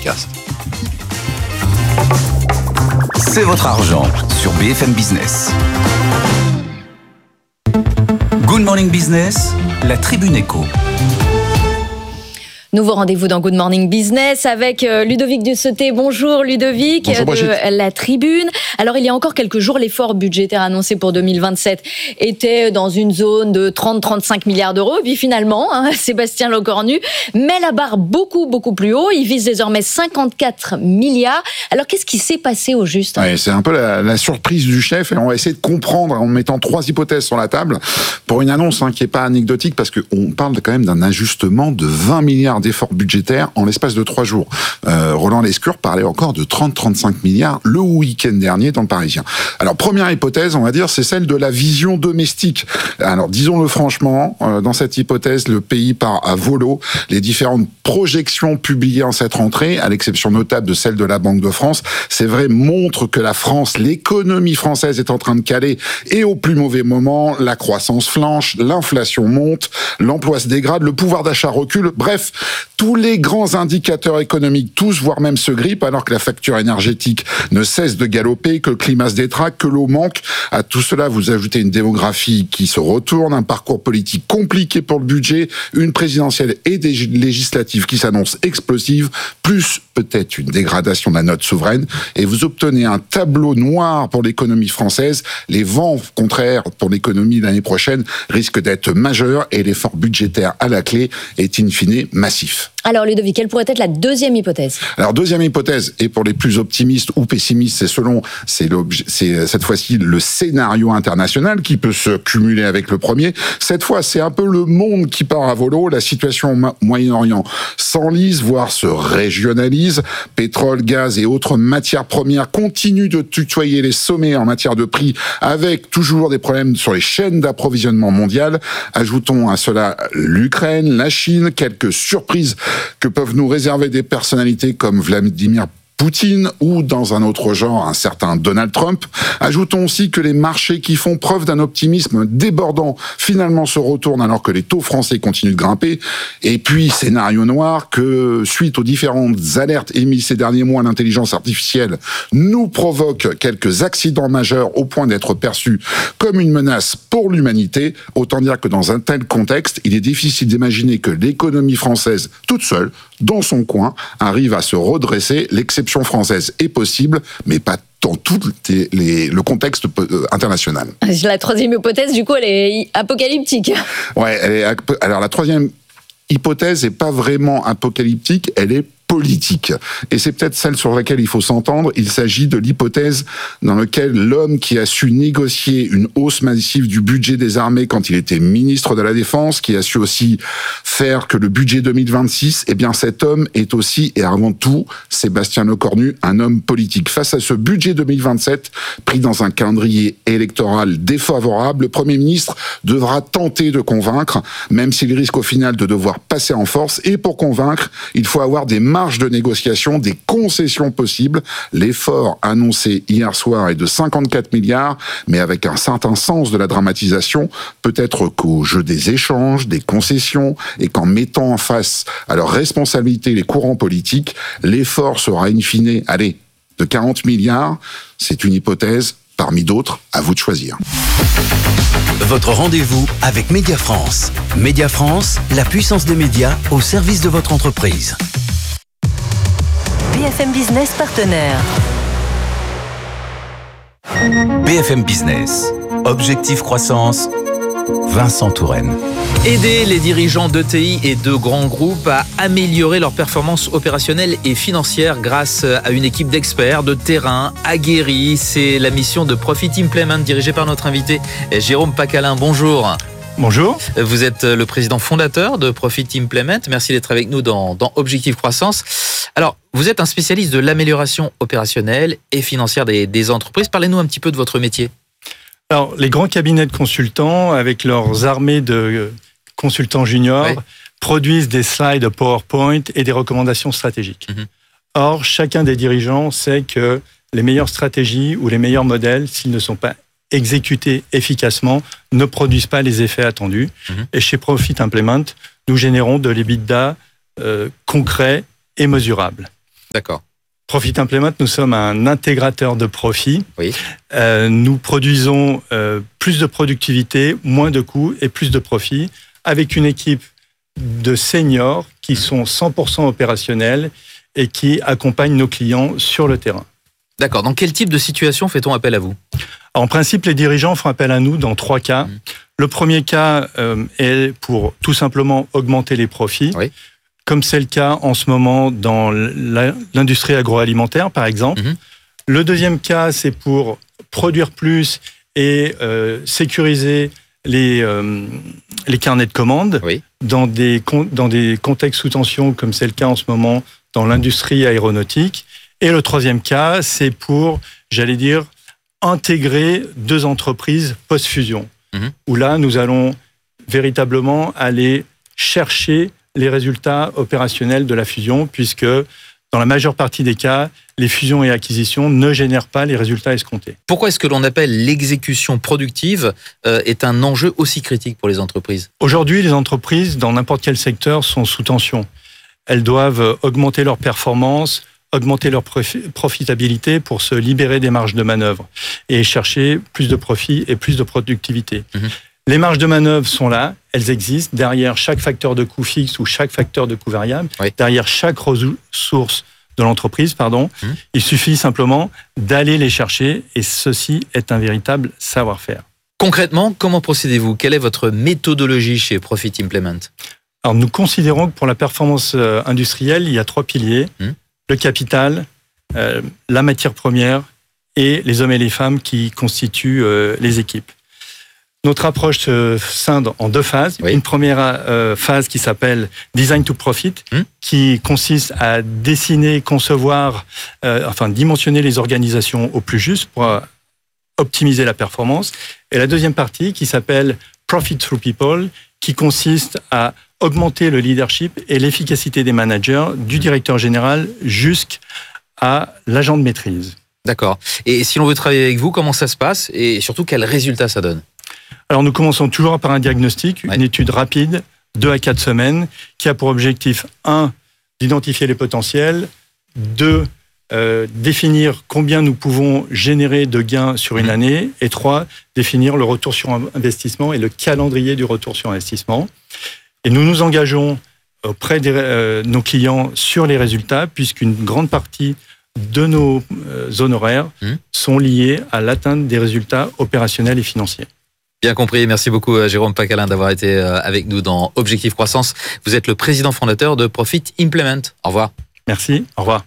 efficace. C'est votre argent sur BFM Business. Good Morning Business, la Tribune Éco. Nouveau rendez-vous dans Good Morning Business avec Ludovic Dussoté. Bonjour Ludovic. Bonjour, de la Tribune. Alors il y a encore quelques jours, l'effort budgétaire annoncé pour 2027 était dans une zone de 30-35 milliards d'euros. Et puis finalement, Sébastien Lecornu met la barre beaucoup plus haut. Il vise désormais 54 milliards. Alors qu'est-ce qui s'est passé au juste ? Ouais, c'est un peu la surprise du chef et on va essayer de comprendre en mettant 3 hypothèses sur la table pour une annonce qui n'est pas anecdotique parce qu'on parle quand même d'un ajustement de 20 milliards d'efforts budgétaires en l'espace de 3 jours. Roland Lescure parlait encore de 30-35 milliards le week-end dernier dans le Parisien. Alors, première hypothèse, on va dire, c'est celle de la vision domestique. Alors, disons-le franchement, dans cette hypothèse, le pays part à volo. Les différentes projections publiées en cette rentrée, à l'exception notable de celle de la Banque de France, c'est vrai, montrent que la France, l'économie française est en train de caler et au plus mauvais moment, la croissance flanche, l'inflation monte, l'emploi se dégrade, le pouvoir d'achat recule. Bref, tous les grands indicateurs économiques, tous, voire même se grippent, alors que la facture énergétique ne cesse de galoper, que le climat se détraque, que l'eau manque. À tout cela, vous ajoutez une démographie qui se retourne, un parcours politique compliqué pour le budget, une présidentielle et des législatives qui s'annoncent explosives, plus peut-être une dégradation de la note souveraine, et vous obtenez un tableau noir pour l'économie française. Les vents contraires pour l'économie l'année prochaine risquent d'être majeurs et l'effort budgétaire à la clé est in fine massif. Alors Ludovic, quelle pourrait être la deuxième hypothèse ? Alors deuxième hypothèse, et pour les plus optimistes ou pessimistes, c'est cette fois-ci le scénario international qui peut se cumuler avec le premier. Cette fois, c'est un peu le monde qui part à volo. La situation au Moyen-Orient s'enlise, voire se régionalise. Pétrole, gaz et autres matières premières continuent de tutoyer les sommets en matière de prix, avec toujours des problèmes sur les chaînes d'approvisionnement mondiales. Ajoutons à cela l'Ukraine, la Chine, quelques surprises que peuvent nous réserver des personnalités comme Vladimir Poutine ou, dans un autre genre, un certain Donald Trump. Ajoutons aussi que les marchés qui font preuve d'un optimisme débordant finalement se retournent alors que les taux français continuent de grimper. Et puis, scénario noir, que suite aux différentes alertes émises ces derniers mois, l'intelligence artificielle nous provoque quelques accidents majeurs au point d'être perçus comme une menace pour l'humanité. Autant dire que dans un tel contexte, il est difficile d'imaginer que l'économie française, toute seule, dans son coin, arrive à se redresser. L'exception française est possible, mais pas dans tout le contexte international. La troisième hypothèse, du coup, elle est apocalyptique. Ouais, alors la troisième hypothèse n'est pas vraiment apocalyptique, elle est politique. Et c'est peut-être celle sur laquelle il faut s'entendre. Il s'agit de l'hypothèse dans laquelle l'homme qui a su négocier une hausse massive du budget des armées quand il était ministre de la Défense, qui a su aussi faire que le budget 2026, eh bien cet homme est aussi et avant tout, Sébastien Lecornu, un homme politique. Face à ce budget 2027, pris dans un calendrier électoral défavorable, le Premier ministre devra tenter de convaincre, même s'il risque au final de devoir passer en force. Et pour convaincre, il faut avoir des marges de négociation, des concessions possibles. L'effort annoncé hier soir est de 54 milliards, mais avec un certain sens de la dramatisation. Peut-être qu'au jeu des échanges, des concessions, et qu'en mettant en face à leur responsabilité les courants politiques, l'effort sera in fine, de 40 milliards. C'est une hypothèse, parmi d'autres, à vous de choisir. Votre rendez-vous avec Média France. Média France, la puissance des médias au service de votre entreprise. BFM Business partenaire. BFM Business, Objectif Croissance, Vincent Touraine. Aider les dirigeants d'ETI et de grands groupes à améliorer leur performance opérationnelle et financière grâce à une équipe d'experts de terrain aguerris. C'est la mission de Profit Implement dirigée par notre invité Jérôme Pacalin. Bonjour. Bonjour. Vous êtes le président fondateur de Profit Implement. Merci d'être avec nous dans Objectif Croissance. Alors, vous êtes un spécialiste de l'amélioration opérationnelle et financière des entreprises. Parlez-nous un petit peu de votre métier. Alors, les grands cabinets de consultants, avec leurs armées de consultants juniors, produisent des slides PowerPoint et des recommandations stratégiques. Or, chacun des dirigeants sait que les meilleures stratégies ou les meilleurs modèles, s'ils ne sont pas exécutés efficacement, ne produisent pas les effets attendus. Et chez Profit Implement, nous générons de l'EBITDA concret et mesurable. D'accord. Profit Implement, nous sommes un intégrateur de profit. Oui. Nous produisons plus de productivité, moins de coûts et plus de profit avec une équipe de seniors qui sont 100% opérationnels et qui accompagnent nos clients sur le terrain. D'accord. Dans quel type de situation fait-on appel à vous ? En principe, les dirigeants font appel à nous dans 3 cas. Le premier cas est pour tout simplement augmenter les profits, oui. Comme c'est le cas en ce moment dans l'industrie agroalimentaire, par exemple. Le deuxième cas, c'est pour produire plus et sécuriser les carnets de commandes, oui. dans des contextes sous tension, comme c'est le cas en ce moment dans l'industrie aéronautique. Et le troisième cas, c'est pour, j'allais dire, intégrer 2 entreprises post-fusion, où là, nous allons véritablement aller chercher les résultats opérationnels de la fusion, puisque dans la majeure partie des cas, les fusions et acquisitions ne génèrent pas les résultats escomptés. Pourquoi est-ce que l'on appelle l'exécution productive est un enjeu aussi critique pour les entreprises ? Aujourd'hui, les entreprises, dans n'importe quel secteur, sont sous tension. Elles doivent augmenter leur performance, augmenter leur profitabilité pour se libérer des marges de manœuvre et chercher plus de profit et plus de productivité. Les marges de manœuvre sont là, elles existent, derrière chaque facteur de coût fixe ou chaque facteur de coût variable, oui. Derrière chaque ressource de l'entreprise, il suffit simplement d'aller les chercher et ceci est un véritable savoir-faire. Concrètement, comment procédez-vous ? Quelle est votre méthodologie chez Profit Implement ? Alors, nous considérons que pour la performance industrielle, il y a 3 piliers. Le capital, la matière première et les hommes et les femmes qui constituent les équipes. Notre approche se scinde en 2 phases. Oui. Une première phase qui s'appelle Design to Profit, qui consiste à dessiner, concevoir, dimensionner les organisations au plus juste pour optimiser la performance. Et la deuxième partie qui s'appelle Profit through People, qui consiste à augmenter le leadership et l'efficacité des managers, du directeur général jusqu'à l'agent de maîtrise. D'accord. Et si l'on veut travailler avec vous, comment ça se passe et surtout quels résultats ça donne ? Alors nous commençons toujours par un diagnostic, une étude rapide, 2 à 4 semaines, qui a pour objectif 1, d'identifier les potentiels, 2, définir combien nous pouvons générer de gains sur une année, et 3, définir le retour sur investissement et le calendrier du retour sur investissement. Et nous nous engageons auprès de nos clients sur les résultats, puisqu'une grande partie de nos honoraires sont liés à l'atteinte des résultats opérationnels et financiers. Bien compris. Merci beaucoup, Jérôme Pacalin, d'avoir été avec nous dans Objectif Croissance. Vous êtes le président fondateur de Profit Implement. Au revoir. Merci. Au revoir.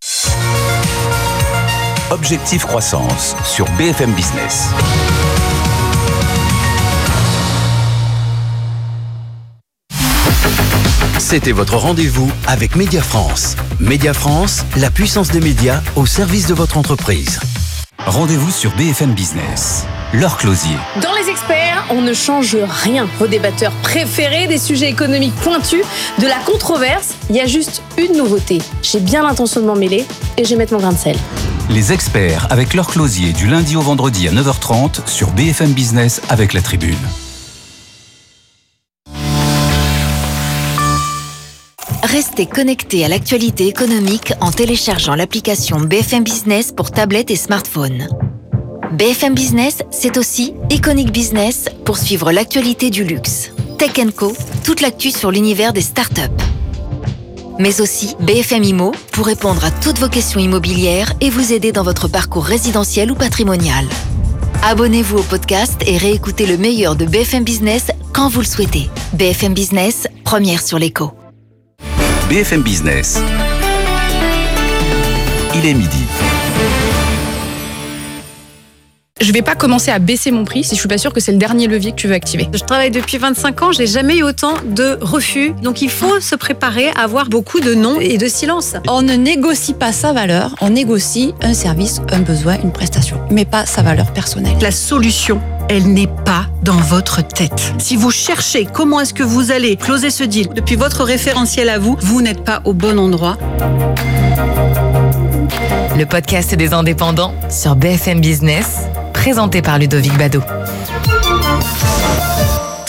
Objectif Croissance sur BFM Business. C'était votre rendez-vous avec Média France. Média France, la puissance des médias au service de votre entreprise. Rendez-vous sur BFM Business. Laure Closier. Dans Les Experts, on ne change rien. Vos débatteurs préférés, des sujets économiques pointus, de la controverse, il y a juste une nouveauté. J'ai bien l'intention de m'en mêler et je vais mettre mon grain de sel. Les Experts avec Laure Closier du lundi au vendredi à 9h30 sur BFM Business avec La Tribune. Restez connectés à l'actualité économique en téléchargeant l'application BFM Business pour tablette et smartphone. BFM Business, c'est aussi Iconic Business pour suivre l'actualité du luxe. Tech & Co, toute l'actu sur l'univers des startups. Mais aussi BFM Immo pour répondre à toutes vos questions immobilières et vous aider dans votre parcours résidentiel ou patrimonial. Abonnez-vous au podcast et réécoutez le meilleur de BFM Business quand vous le souhaitez. BFM Business, première sur l'écho. BFM Business. Il est midi. Je vais pas commencer à baisser mon prix si je suis pas sûre que c'est le dernier levier que tu veux activer. Je travaille depuis 25 ans, j'ai jamais eu autant de refus. Donc il faut se préparer à avoir beaucoup de non et de silence. On ne négocie pas sa valeur, on négocie un service, un besoin, une prestation, mais pas sa valeur personnelle. La solution, elle n'est pas dans votre tête. Si vous cherchez comment est-ce que vous allez closer ce deal depuis votre référentiel à vous, vous n'êtes pas au bon endroit. Le podcast des indépendants sur BFM Business, présenté par Ludovic Bado.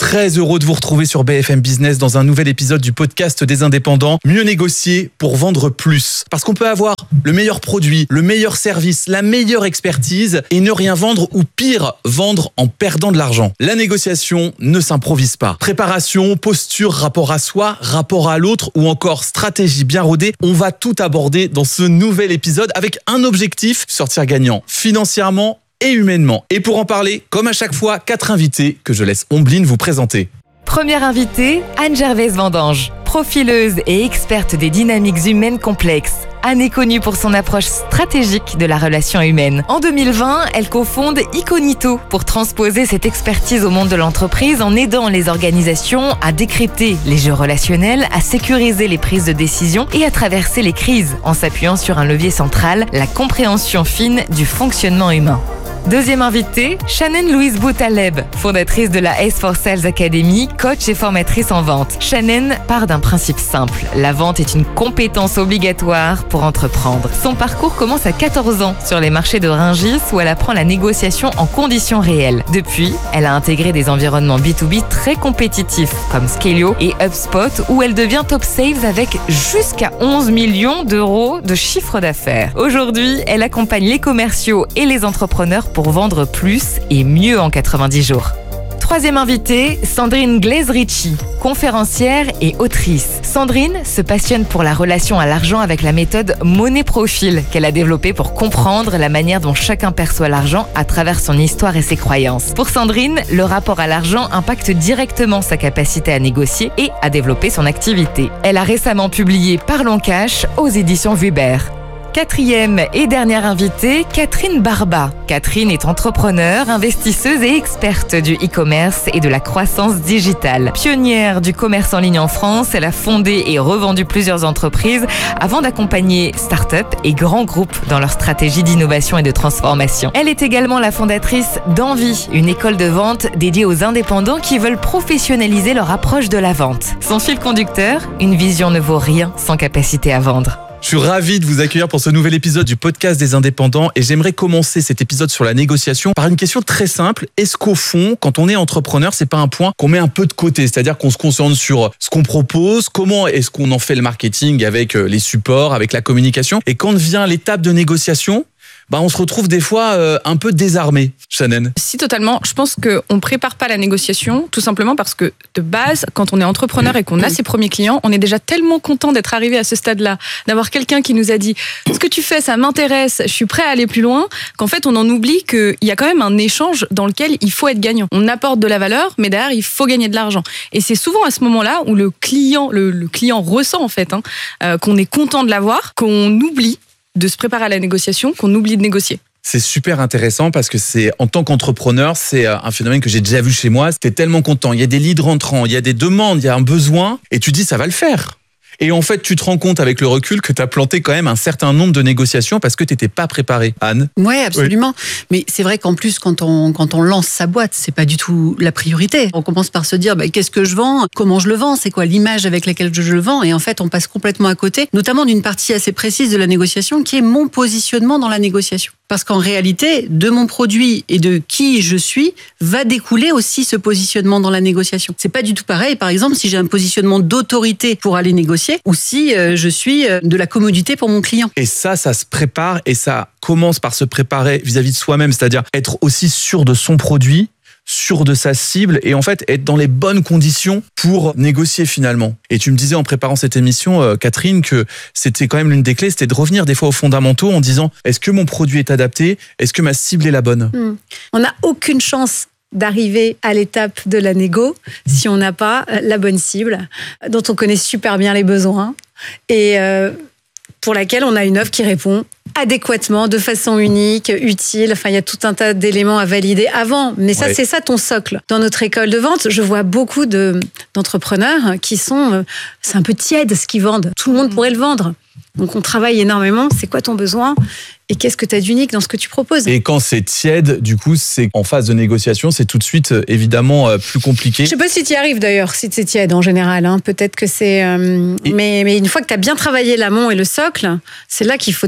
Très heureux de vous retrouver sur BFM Business dans un nouvel épisode du podcast des indépendants. Mieux négocier pour vendre plus. Parce qu'on peut avoir le meilleur produit, le meilleur service, la meilleure expertise et ne rien vendre ou pire, vendre en perdant de l'argent. La négociation ne s'improvise pas. Préparation, posture, rapport à soi, rapport à l'autre ou encore stratégie bien rodée, on va tout aborder dans ce nouvel épisode avec un objectif, sortir gagnant financièrement et humainement. Et pour en parler, comme à chaque fois, 4 invités que je laisse Ombline vous présenter. Première invitée, Anne-Gervaise Vendange. Profileuse et experte des dynamiques humaines complexes. Anne est connue pour son approche stratégique de la relation humaine. En 2020, elle cofonde Iconito pour transposer cette expertise au monde de l'entreprise en aidant les organisations à décrypter les jeux relationnels, à sécuriser les prises de décision et à traverser les crises en s'appuyant sur un levier central, la compréhension fine du fonctionnement humain. Deuxième invitée, Shannon Louise Boutaleb, fondatrice de la Ace for Sales Academy, coach et formatrice en vente. Shannon part d'un principe simple. La vente est une compétence obligatoire pour entreprendre. Son parcours commence à 14 ans sur les marchés de Rungis où elle apprend la négociation en conditions réelles. Depuis, elle a intégré des environnements B2B très compétitifs comme Scalio et HubSpot où elle devient top sales avec jusqu'à 11 millions d'euros de chiffre d'affaires. Aujourd'hui, elle accompagne les commerciaux et les entrepreneurs pour vendre plus et mieux en 90 jours. Troisième invitée, Sandrine Glaise-Ritchie, conférencière et autrice. Sandrine se passionne pour la relation à l'argent avec la méthode Money Profile qu'elle a développée pour comprendre la manière dont chacun perçoit l'argent à travers son histoire et ses croyances. Pour Sandrine, le rapport à l'argent impacte directement sa capacité à négocier et à développer son activité. Elle a récemment publié Parlons Cash aux éditions Weber. Quatrième et dernière invitée, Catherine Barba. Catherine est entrepreneure, investisseuse et experte du e-commerce et de la croissance digitale. Pionnière du commerce en ligne en France, elle a fondé et revendu plusieurs entreprises avant d'accompagner start-up et grands groupes dans leur stratégie d'innovation et de transformation. Elle est également la fondatrice d'Envie, une école de vente dédiée aux indépendants qui veulent professionnaliser leur approche de la vente. Son fil conducteur, une vision ne vaut rien sans capacité à vendre. Je suis ravi de vous accueillir pour ce nouvel épisode du podcast des indépendants et j'aimerais commencer cet épisode sur la négociation par une question très simple. Est-ce qu'au fond, quand on est entrepreneur, c'est pas un point qu'on met un peu de côté? C'est-à-dire qu'on se concentre sur ce qu'on propose, comment est-ce qu'on en fait le marketing avec les supports, avec la communication. Et quand vient l'étape de négociation, on se retrouve des fois un peu désarmé. Shannon? Si, totalement. Je pense qu'on ne prépare pas la négociation, tout simplement parce que, de base, quand on est entrepreneur et qu'on a ses premiers clients, on est déjà tellement content d'être arrivé à ce stade-là, d'avoir quelqu'un qui nous a dit « Ce que tu fais, ça m'intéresse, je suis prêt à aller plus loin », qu'en fait, on en oublie qu'il y a quand même un échange dans lequel il faut être gagnant. On apporte de la valeur, mais derrière, il faut gagner de l'argent. Et c'est souvent à ce moment-là où le client ressent, en fait, qu'on est content de l'avoir, qu'on oublie de se préparer à la négociation, qu'on oublie de négocier. C'est super intéressant parce que c'est, en tant qu'entrepreneur, c'est un phénomène que j'ai déjà vu chez moi. T'es tellement content. Il y a des leads rentrants, il y a des demandes, il y a un besoin et tu dis ça va le faire. Et en fait, tu te rends compte avec le recul que tu as planté quand même un certain nombre de négociations parce que tu n'étais pas préparé. Anne? Ouais, absolument. Oui. Mais c'est vrai qu'en plus, quand on lance sa boîte, c'est pas du tout la priorité. On commence par se dire, qu'est-ce que je vends? Comment je le vends? C'est quoi l'image avec laquelle je le vends? Et en fait, on passe complètement à côté, notamment d'une partie assez précise de la négociation qui est mon positionnement dans la négociation. Parce qu'en réalité, de mon produit et de qui je suis, va découler aussi ce positionnement dans la négociation. C'est pas du tout pareil, par exemple, si j'ai un positionnement d'autorité pour aller négocier, ou si je suis de la commodité pour mon client. Et ça se prépare, et ça commence par se préparer vis-à-vis de soi-même, c'est-à-dire être aussi sûr de son produit, sûr de sa cible et en fait être dans les bonnes conditions pour négocier finalement. Et tu me disais en préparant cette émission, Catherine, que c'était quand même l'une des clés, c'était de revenir des fois aux fondamentaux en disant est-ce que mon produit est adapté? Est-ce que ma cible est la bonne? On n'a aucune chance d'arriver à l'étape de la négo si on n'a pas la bonne cible, dont on connaît super bien les besoins et pour laquelle on a une offre qui répond adéquatement, de façon unique, utile. Enfin, il y a tout un tas d'éléments à valider avant. Mais ça, c'est ça ton socle. Dans notre école de vente, je vois beaucoup d'entrepreneurs qui sont... c'est un peu tiède ce qu'ils vendent. Tout le monde pourrait le vendre. Donc, on travaille énormément. C'est quoi ton besoin ? Et qu'est-ce que tu as d'unique dans ce que tu proposes ? Et quand c'est tiède, du coup, c'est en phase de négociation, c'est tout de suite évidemment plus compliqué. Je sais pas si tu y arrives d'ailleurs, si c'est tiède en général. Hein. Peut-être que c'est... mais une fois que tu as bien travaillé l'amont et le socle, c'est là qu'il faut t'entraîner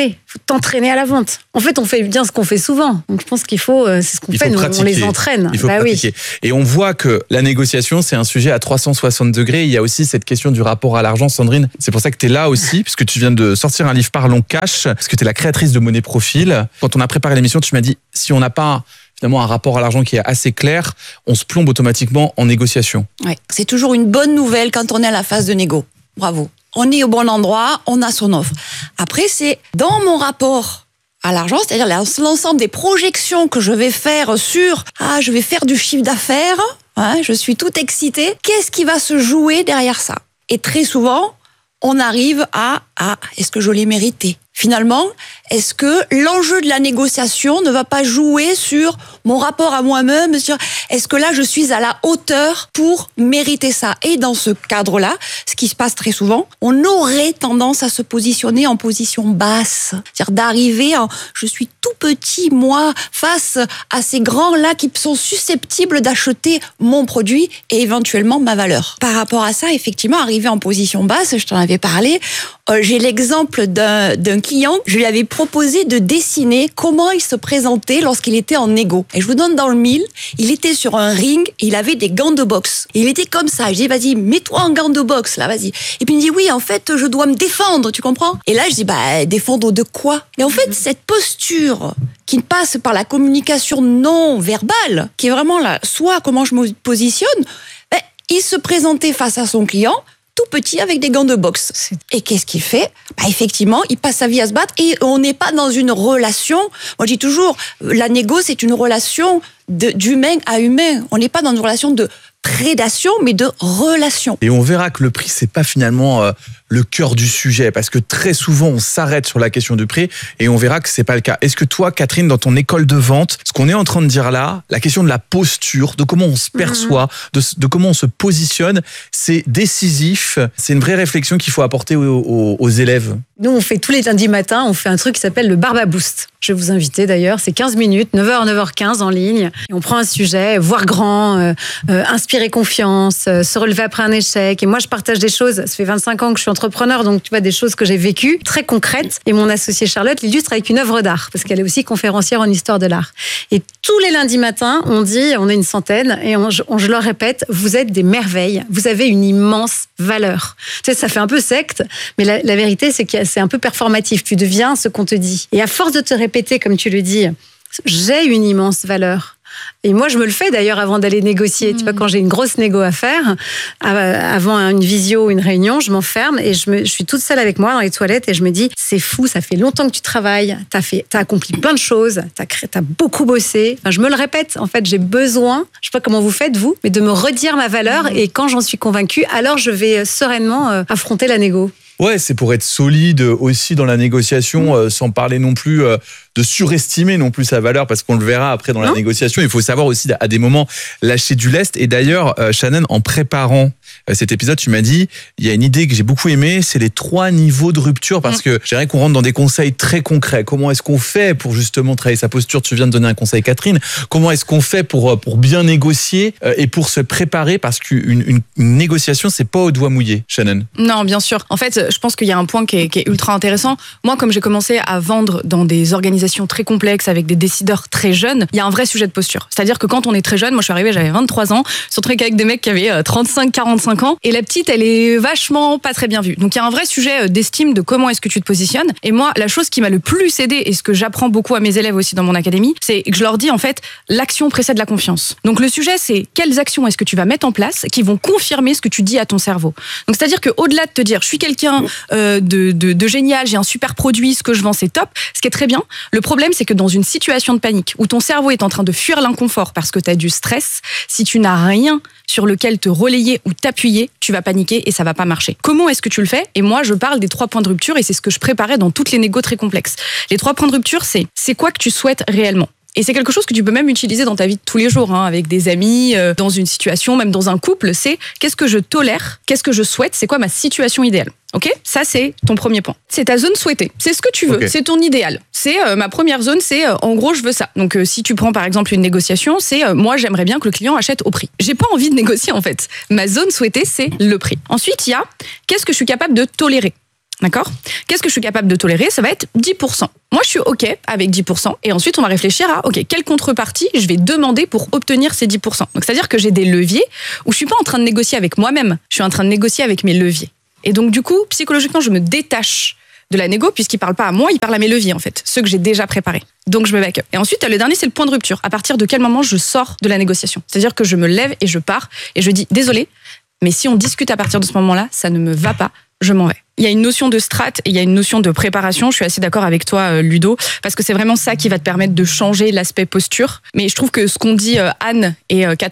s'entraîner. Il faut t'entraîner à la vente. En fait, on fait bien ce qu'on fait souvent. Donc, je pense qu'il faut, c'est ce qu'on fait, nous, on les entraîne. Il faut pratiquer. Et on voit que la négociation, c'est un sujet à 360 degrés. Il y a aussi cette question du rapport à l'argent. Sandrine, c'est pour ça que tu es là aussi, puisque tu viens de sortir un livre Parlons Cash, parce que tu es la créatrice de Money Profil. Quand on a préparé l'émission, tu m'as dit, si on n'a pas finalement un rapport à l'argent qui est assez clair, on se plombe automatiquement en négociation. Ouais, c'est toujours une bonne nouvelle quand on est à la phase de négo. Bravo. On est au bon endroit, on a son offre. Après, c'est dans mon rapport à l'argent, c'est-à-dire l'ensemble des projections que je vais faire sur je vais faire du chiffre d'affaires, je suis toute excitée. Qu'est-ce qui va se jouer derrière ça? Et très souvent, on arrive à est-ce que je l'ai mérité? Finalement, est-ce que l'enjeu de la négociation ne va pas jouer sur mon rapport à moi-même, sur est-ce que là je suis à la hauteur pour mériter ça? Et dans ce cadre-là, ce qui se passe très souvent, on aurait tendance à se positionner en position basse, c'est-à-dire d'arriver je suis tout petit moi face à ces grands-là qui sont susceptibles d'acheter mon produit et éventuellement ma valeur. Par rapport à ça, effectivement, arriver en position basse, je t'en avais parlé, j'ai l'exemple d'un client, je lui avais proposé de dessiner comment il se présentait lorsqu'il était en négo. Et je vous donne dans le mille, il était sur un ring, et il avait des gants de boxe. Et il était comme ça, je dis vas-y, mets-toi en gants de boxe là, vas-y. Et puis il me dit oui, en fait, je dois me défendre, tu comprends? Et là je dis défendre de quoi? Et en fait, cette posture qui passe par la communication non verbale, qui est vraiment là, soit comment je me positionne, il se présentait face à son client, tout petit avec des gants de boxe. Et qu'est-ce qu'il fait? Effectivement, il passe sa vie à se battre et on n'est pas dans une relation. Moi, je dis toujours, la négo, c'est une relation d'humain à humain. On n'est pas dans une relation de prédation, mais de relation. Et on verra que le prix, c'est pas finalement le cœur du sujet, parce que très souvent, on s'arrête sur la question du prix et on verra que c'est pas le cas. Est-ce que toi, Catherine, dans ton école de vente, ce qu'on est en train de dire là, la question de la posture, de comment on se perçoit, de comment on se positionne, c'est décisif, c'est une vraie réflexion qu'il faut apporter aux élèves? Nous, on fait tous les lundis matins, on fait un truc qui s'appelle le Barba Boost. Je vais vous inviter d'ailleurs, c'est 15 minutes, 9h, 9h15 en ligne. Et on prend un sujet, voir grand, inspirer confiance, se relever après un échec. Et moi, je partage des choses, ça fait 25 ans que je suis entrepreneur, donc tu vois, des choses que j'ai vécues, très concrètes. Et mon associée Charlotte l'illustre avec une œuvre d'art, parce qu'elle est aussi conférencière en histoire de l'art. Et tous les lundis matins, on dit, on est une centaine, et je leur répète, vous êtes des merveilles, vous avez une immense valeur. Tu sais, ça fait un peu secte, mais la vérité, c'est que c'est un peu performatif. Tu deviens ce qu'on te dit. Et à force de te répéter, comme tu le dis, j'ai une immense valeur. Et moi, je me le fais d'ailleurs avant d'aller négocier. Tu vois, quand j'ai une grosse négo à faire, avant une visio ou une réunion, je m'enferme et je suis toute seule avec moi dans les toilettes et je me dis, c'est fou, ça fait longtemps que tu travailles, t'as accompli plein de choses, t'as beaucoup bossé. Enfin, je me le répète, en fait, j'ai besoin, je sais pas comment vous faites vous, mais de me redire ma valeur et quand j'en suis convaincue, alors je vais sereinement affronter la négo. Ouais, c'est pour être solide aussi dans la négociation, sans parler non plus de surestimer non plus sa valeur, parce qu'on le verra après dans la négociation. Il faut savoir aussi à des moments lâcher du lest. Et d'ailleurs, Shannon, en préparant cet épisode, tu m'as dit, il y a une idée que j'ai beaucoup aimée, c'est les 3 niveaux de rupture, parce que j'aimerais qu'on rentre dans des conseils très concrets. Comment est-ce qu'on fait pour justement travailler sa posture? Tu viens de donner un conseil, Catherine. Comment est-ce qu'on fait pour bien négocier et pour se préparer? Parce qu'une négociation, c'est pas au doigt mouillé, Shannon. Non, bien sûr. En fait, je pense qu'il y a un point qui est ultra intéressant. Moi, comme j'ai commencé à vendre dans des organisations très complexes avec des décideurs très jeunes, il y a un vrai sujet de posture. C'est-à-dire que quand on est très jeune, moi je suis arrivée, j'avais 23 ans, surtout avec des mecs qui avaient 35, 45 ans, et la petite, elle est vachement pas très bien vue. Donc il y a un vrai sujet d'estime de comment est-ce que tu te positionnes. Et moi, la chose qui m'a le plus aidée, et ce que j'apprends beaucoup à mes élèves aussi dans mon académie, c'est que je leur dis en fait, l'action précède la confiance. Donc le sujet, c'est quelles actions est-ce que tu vas mettre en place qui vont confirmer ce que tu dis à ton cerveau. Donc c'est-à-dire qu'au-delà de te dire, je suis quelqu'un de génial, j'ai un super produit, ce que je vends c'est top, ce qui est très bien. Le problème, c'est que dans une situation de panique où ton cerveau est en train de fuir l'inconfort parce que tu as du stress, si tu n'as rien sur lequel te relayer ou t'appuyer, tu vas paniquer et ça va pas marcher. Comment est-ce que tu le fais? Et moi, je parle des 3 points de rupture et c'est ce que je préparais dans toutes les négos très complexes. Les 3 points de rupture, c'est quoi que tu souhaites réellement? Et c'est quelque chose que tu peux même utiliser dans ta vie de tous les jours, avec des amis, dans une situation, même dans un couple. C'est qu'est-ce que je tolère, qu'est-ce que je souhaite, c'est quoi ma situation idéale. Ok, ça c'est ton premier point. C'est ta zone souhaitée. C'est ce que tu veux. C'est ton idéal. C'est ma première zone. C'est en gros je veux ça. Donc si tu prends par exemple une négociation, c'est moi j'aimerais bien que le client achète au prix. J'ai pas envie de négocier en fait. Ma zone souhaitée c'est le prix. Ensuite il y a qu'est-ce que je suis capable de tolérer. D'accord ? Qu'est-ce que je suis capable de tolérer ? Ça va être 10%. Moi, je suis OK avec 10%. Et ensuite, on va réfléchir à, OK, quelle contrepartie je vais demander pour obtenir ces 10%. Donc, c'est-à-dire que j'ai des leviers où je suis pas en train de négocier avec moi-même. Je suis en train de négocier avec mes leviers. Et donc, du coup, psychologiquement, je me détache de la négo, puisqu'il parle pas à moi, il parle à mes leviers, en fait. Ceux que j'ai déjà préparés. Donc, je me back up. Et ensuite, le dernier, c'est le point de rupture. À partir de quel moment je sors de la négociation ? C'est-à-dire que je me lève et je pars et je dis, désolé, mais si on discute à partir de ce moment-là, ça ne me va pas, je m'en vais. Il y a une notion de strat et il y a une notion de préparation. Je suis assez d'accord avec toi, Ludo, parce que c'est vraiment ça qui va te permettre de changer l'aspect posture. Mais je trouve que ce qu'ont dit Anne et